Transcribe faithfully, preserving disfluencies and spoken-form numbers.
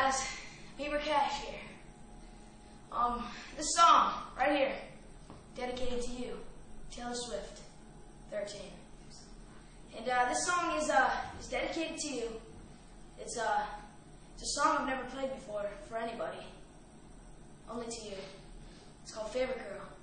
guys, Bieber Cash here. Um, this song right here, dedicated to you, Taylor Swift, thirteen. And uh, this song is uh is dedicated to you. It's uh it's a song I've never played before for anybody, only to you. It's called Favorite Girl.